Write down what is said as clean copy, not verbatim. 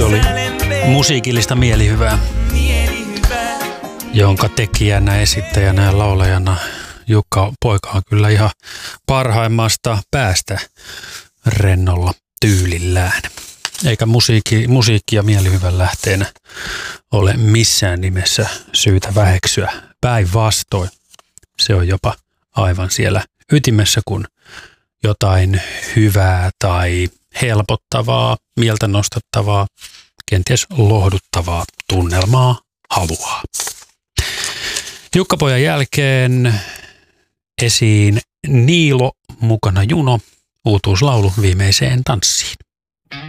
oli musiikillista mielihyvää, jonka tekijänä, esittäjänä ja laulajana Jukka Poika on kyllä ihan parhaimmasta päästä rennolla tyylillään. Eikä musiikkia mielihyvän lähteenä ole missään nimessä syytä väheksyä. Päinvastoin se on jopa aivan siellä ytimessä, kun jotain hyvää tai helpottavaa, mieltä nostattavaa, kenties lohduttavaa tunnelmaa haluaa. Jukka-pojan jälkeen esiin Niilo, mukana Juno, uutuuslaulu Viimeiseen tanssiin.